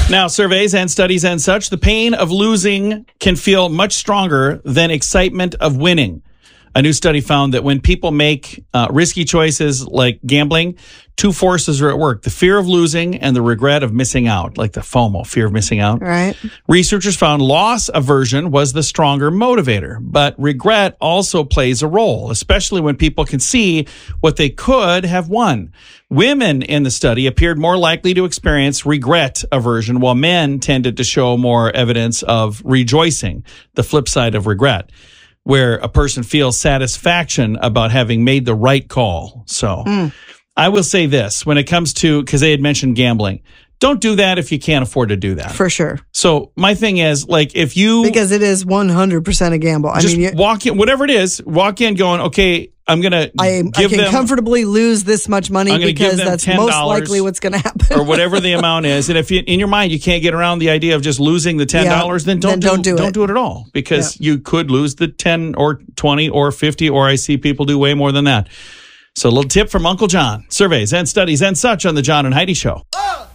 Now, surveys and studies and such, the pain of losing can feel much stronger than excitement of winning. A new study found that when people make risky choices like gambling, two forces are at work: the fear of losing and the regret of missing out, like the FOMO, fear of missing out. Right. Researchers found loss aversion was the stronger motivator, but regret also plays a role, especially when people can see what they could have won. Women in the study appeared more likely to experience regret aversion, while men tended to show more evidence of rejoicing, the flip side of regret, where a person feels satisfaction about having made the right call. So I will say this when it comes to, because they had mentioned gambling, don't do that if you can't afford to do that. For sure. So my thing is, like, if you... Because it is 100% a gamble. I mean, walk in, whatever it is, walk in going, okay, I'm going to give them... I can comfortably lose this much money because that's $10, most likely what's going to happen. Or whatever the amount is. And if you, in your mind you can't get around the idea of just losing the $10, then don't do it at all. Because you could lose the 10 or 20 or 50, or I see people do way more than that. So a little tip from Uncle John. Surveys and studies and such on the John and Heidi Show.